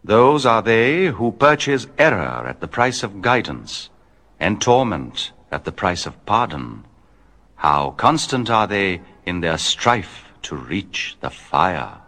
Those are they who purchase error at the price of guidance, and torment at the price of pardon. How constant are they in their strife to reach the fire!